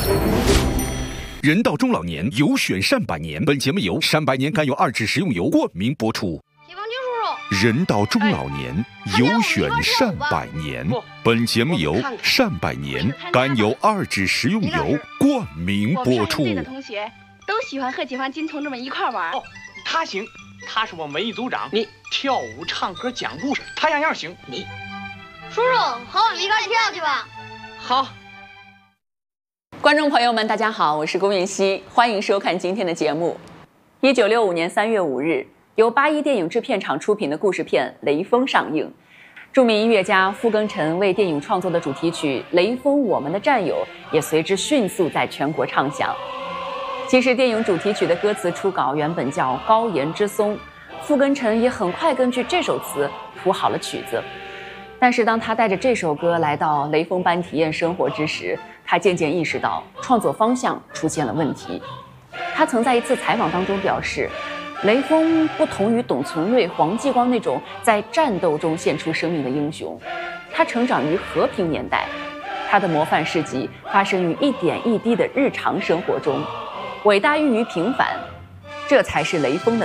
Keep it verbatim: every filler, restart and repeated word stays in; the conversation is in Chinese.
人到中老年，有选善百年。本节目由善百年甘油二酯食用油冠名播出。 铁棒金叔叔，人到中老年，哎、有选善百年。本节目由善百年甘油二酯食用油冠名播出。 我们的同学都喜欢和喜欢金同志们一块玩。 哦，他行，他是我们一组长。你跳舞、唱歌、讲故事，他样样行。你， 叔叔和我们一块跳去吧。 好。 观众朋友们，大家好，我是龚云熙，欢迎收看今天的节目。一九六五年三月五日，由八一电影制片厂出品的故事片《雷锋》上映。著名音乐家傅庚辰为电影创作的主题曲《雷锋我们的战友》也随之迅速在全国唱响。其实，电影主题曲的歌词初稿原本叫《高岩之松》，傅庚辰也很快根据这首词谱好了曲子。但是，当他带着这首歌来到雷锋班体验生活之时，他渐渐意识到创作方向出现了问题。他曾在一次采访当中表示，雷锋不同于董存瑞、黄继光那种在战斗中献出生命的英雄，他成长于和平年代，他的模范事迹发生于一点一滴的日常生活中，伟大寓于平凡，这才是雷锋的